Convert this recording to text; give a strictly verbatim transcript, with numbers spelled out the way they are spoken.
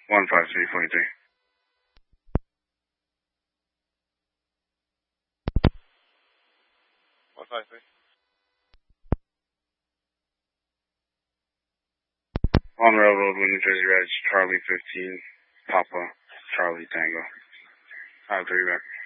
one five three forty-three. one five three. On Railroad, New Jersey Reg, Charlie fifteen, Papa, Charlie Tango. five three back.